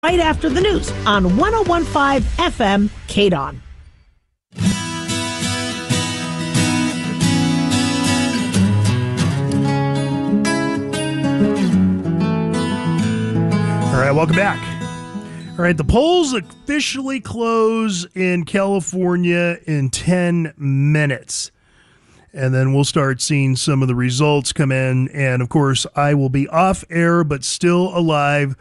right after the news on 101.5 FM KDON. All right, welcome back. All right, the polls officially close in California in 10 minutes. And then we'll start seeing some of the results come in. And, of course, I will be off air but still alive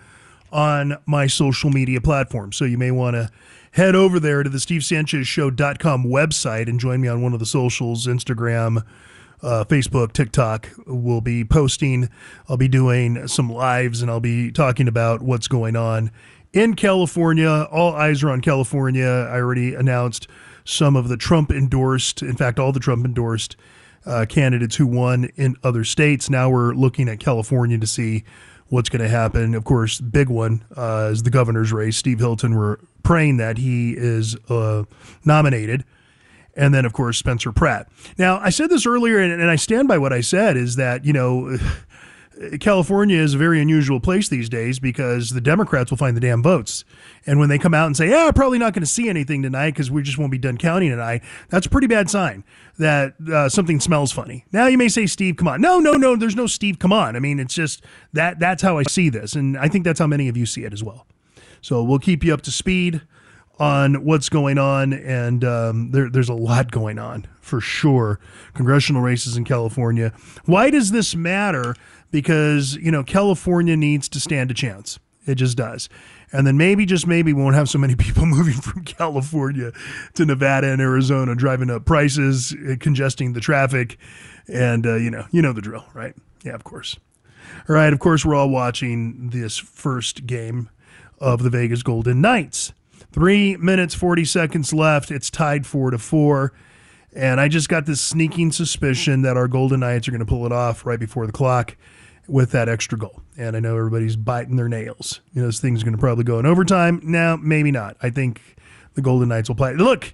on my social media platform. So you may want to head over there to the SteveSanchezShow.com website and join me on one of the socials, Instagram, Facebook, TikTok. We'll be posting. I'll be doing some lives, and I'll be talking about what's going on in California. All eyes are on California. I already announced some of the Trump-endorsed, in fact, all the Trump-endorsed candidates who won in other states. Now we're looking at California to see what's going to happen. Of course, the big one is the governor's race. Steve Hilton, we're praying that he is nominated. And then, of course, Spencer Pratt. Now, I said this earlier, and I stand by what I said, is that, you know, California is a very unusual place these days because the Democrats will find the damn votes. And when they come out and say, yeah, probably not going to see anything tonight because we just won't be done counting tonight, that's a pretty bad sign that something smells funny. Now you may say, Steve, come on. No, there's no Steve, come on. I mean, it's just that's how I see this. And I think that's how many of you see it as well. So we'll keep you up to speed on what's going on. And there's a lot going on for sure. Congressional races in California. Why does this matter? Because, you know, California needs to stand a chance. It just does. And then maybe, just maybe, we won't have so many people moving from California to Nevada and Arizona, driving up prices, congesting the traffic, and, you know the drill, right? Yeah, of course. All right, of course, we're all watching this first game of the Vegas Golden Knights. 3 minutes, 40 seconds left. It's tied 4-4. And I just got this sneaking suspicion that our Golden Knights are going to pull it off right before the clock with that extra goal. And I know everybody's biting their nails. You know, this thing's going to probably go in overtime. Now, maybe not. I think the Golden Knights will play. Look,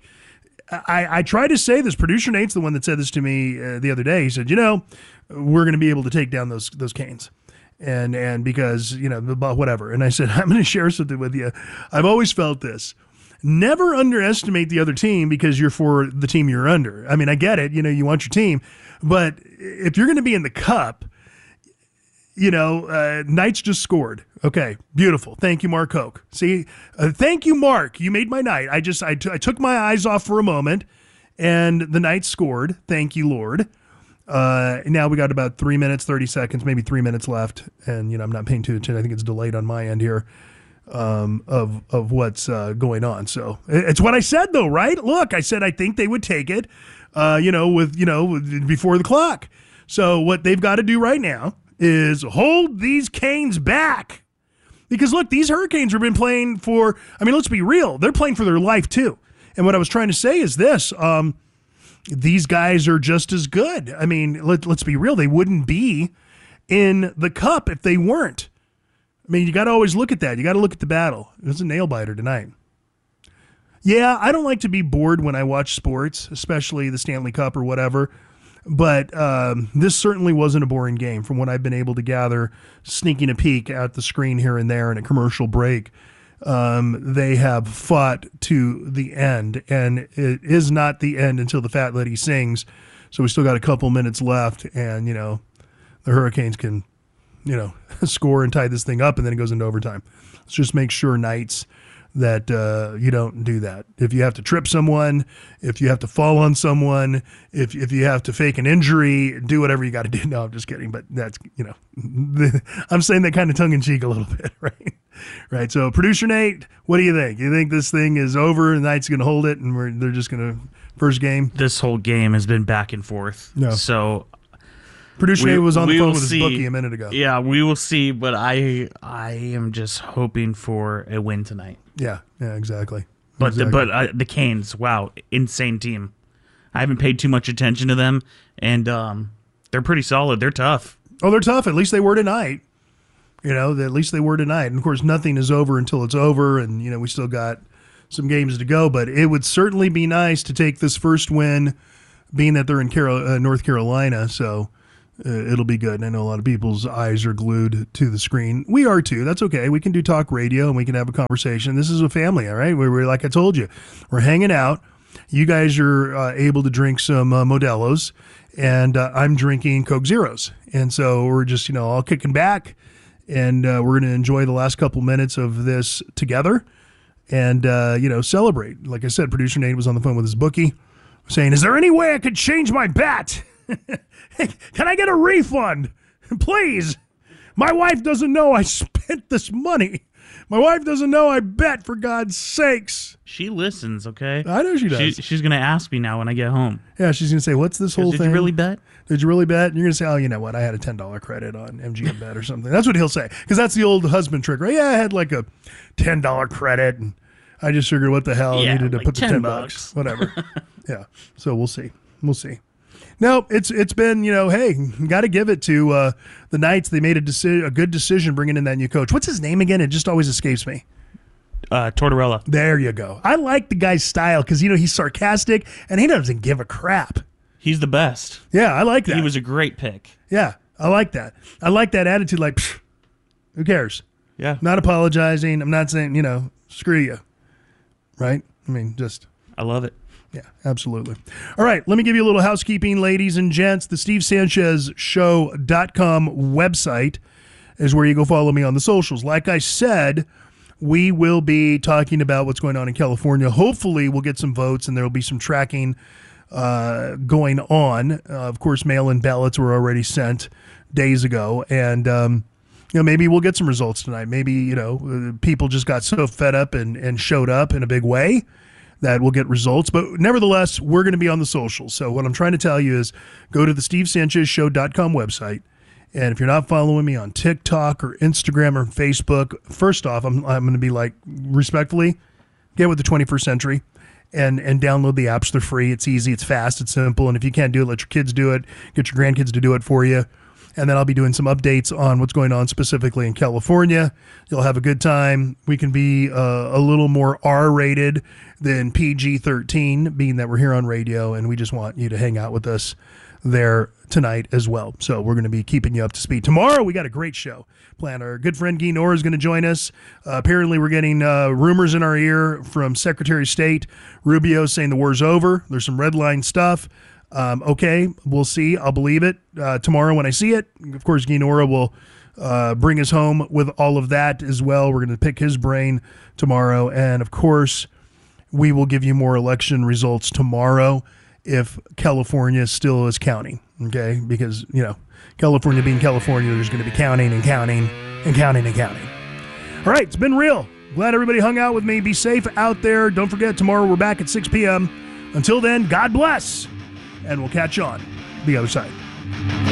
I tried to say this. Producer Nate's the one that said this to me the other day. He said, you know, we're going to be able to take down those Canes. And because, you know, whatever. And I said, I'm going to share something with you. I've always felt this. Never underestimate the other team because you're for the team you're under. I mean, I get it. You know, you want your team. But if you're going to be in the cup, you know, Knights just scored. Okay, beautiful. Thank you, Mark Hoke. See, thank you, Mark. You made my night. I took my eyes off for a moment, and the Knights scored. Thank you, Lord. Now we got about 3 minutes, 30 seconds, maybe 3 minutes left. And, you know, I'm not paying too attention. I think it's delayed on my end here. Of what's going on. So it's what I said, though, right? Look, I said I think they would take it, before the clock. So what they've got to do right now is hold these Canes back. Because, look, these Hurricanes have been playing for, I mean, let's be real. They're playing for their life, too. And what I was trying to say is this. These guys are just as good. I mean, let's be real. They wouldn't be in the cup if they weren't. I mean, you got to always look at that. You got to look at the battle. It was a nail-biter tonight. Yeah, I don't like to be bored when I watch sports, especially the Stanley Cup or whatever. But this certainly wasn't a boring game from what I've been able to gather, sneaking a peek at the screen here and there in a commercial break. They have fought to the end, and it is not the end until the Fat Lady sings. So we still got a couple minutes left, and, you know, the Hurricanes can, you know, score and tie this thing up, and then it goes into overtime. Let's just make sure, Knights, that you don't do that. If you have to trip someone, if you have to fall on someone, if you have to fake an injury, do whatever you got to do. No, I'm just kidding. But that's, you know, I'm saying that kind of tongue-in-cheek a little bit, right? Right. So, Producer Nate, what do you think? You think this thing is over and the Knights are going to hold it and they're just going to first game? This whole game has been back and forth. No. So Producer Nate was on the phone with his bookie a minute ago. Yeah, we will see, but I am just hoping for a win tonight. Yeah, exactly. But the Canes, wow, insane team. I haven't paid too much attention to them, and they're pretty solid. They're tough. Oh, they're tough. At least they were tonight. You know, at least they were tonight. And, of course, nothing is over until it's over, and, you know, we still got some games to go. But it would certainly be nice to take this first win, being that they're in North Carolina. So, It'll be good. And I know a lot of people's eyes are glued to the screen. We are too. That's okay. We can do talk radio and we can have a conversation. This is a family, all right? We're like I told you, we're hanging out. You guys are able to drink some Modelo's, and I'm drinking Coke Zeros. And so we're just, all kicking back, and we're going to enjoy the last couple minutes of this together and, celebrate. Like I said, producer Nate was on the phone with his bookie saying, is there any way I could change my bet? Hey, can I get a refund? Please. My wife doesn't know I spent this money. My wife doesn't know I bet, for God's sakes. She listens, okay? I know she does. She's going to ask me now when I get home. Yeah, she's going to say, what's this whole thing? Did you really bet? Did you really bet? And you're going to say, oh, you know what? I had a $10 credit on MGM Bet or something. That's what he'll say. Because that's the old husband trick, right? Yeah, I had like a $10 credit, and I just figured, what the hell? I needed to put the $10. Whatever. Yeah. So we'll see. We'll see. No, it's been, hey, got to give it to the Knights. They made a good decision bringing in that new coach. What's his name again? It just always escapes me. Tortorella. There you go. I like the guy's style because, he's sarcastic and he doesn't give a crap. He's the best. Yeah, I like that. He was a great pick. Yeah, I like that. I like that attitude, like, who cares? Yeah. Not apologizing. I'm not saying, screw you. Right? I mean, just. I love it. Yeah, absolutely. All right, let me give you a little housekeeping, ladies and gents. The SteveSanchezShow.com website is where you go follow me on the socials. Like I said, we will be talking about what's going on in California. Hopefully, we'll get some votes, and there will be some tracking going on. Of course, mail-in ballots were already sent days ago, and maybe we'll get some results tonight. Maybe, people just got so fed up and showed up in a big way that we'll get results. But nevertheless, we're going to be on the socials. So what I'm trying to tell you is go to the SteveSanchezShow.com website. And if you're not following me on TikTok or Instagram or Facebook, first off, I'm going to be like, respectfully, get with the 21st century and download the apps. They're free. It's easy. It's fast. It's simple. And if you can't do it, let your kids do it. Get your grandkids to do it for you. And then I'll be doing some updates on what's going on specifically in California. You'll have a good time. We can be a little more R-rated than PG-13, being that we're here on radio, and we just want you to hang out with us there tonight as well. So we're going to be keeping you up to speed. Tomorrow, we got a great show planned. Our good friend Guy Nora is going to join us. Apparently, we're getting rumors in our ear from Secretary of State Rubio saying the war's over. There's some red line stuff. Okay, we'll see. I'll believe it tomorrow when I see it. Of course, Guy Nora will bring us home with all of that as well. We're going to pick his brain tomorrow. And, of course, we will give you more election results tomorrow if California still is counting, okay? Because, California being California, there's going to be counting and counting and counting and counting. All right, it's been real. Glad everybody hung out with me. Be safe out there. Don't forget, tomorrow we're back at 6 p.m. Until then, God bless. And we'll catch you on the other side.